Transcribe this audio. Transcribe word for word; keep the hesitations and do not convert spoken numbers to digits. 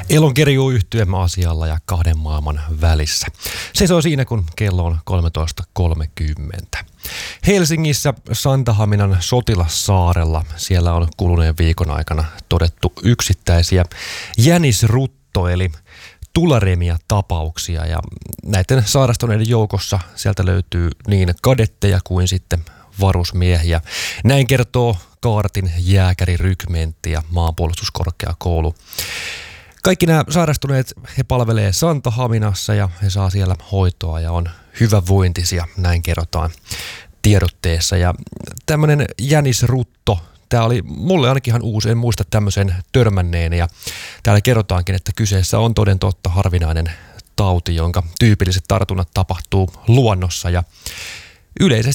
Elonkerjuu-yhtye asialla ja kahden maailman välissä. Se on siinä, kun kello on kolmetoista kolmekymmentä. Helsingissä Santahaminan Sotilassaarella siellä on kuluneen viikon aikana todettu yksittäisiä jänisrutto eli tularemia-tapauksia ja näiden sairastuneiden joukossa sieltä löytyy niin kadetteja kuin sitten varusmiehiä. Näin kertoo Kaartin jääkärirykmentti ja maanpuolustuskorkeakoulu. Kaikki nämä sairastuneet he palvelee Santahaminassa ja he saa siellä hoitoa ja on hyvävointisia, näin kerrotaan tiedotteessa. Ja tämmöinen jänisrutto, tämä oli mulle ainakin ihan uusi, en muista tämmöisen törmänneen ja täällä kerrotaankin, että kyseessä on toden totta harvinainen tauti, jonka tyypilliset tartunnat tapahtuu luonnossa ja yleisesti